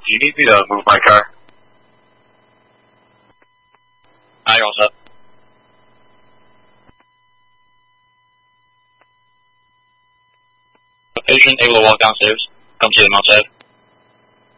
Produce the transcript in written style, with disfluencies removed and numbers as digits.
Do you need me to move my car? You're all set. The patient able to walk downstairs. Come see them outside.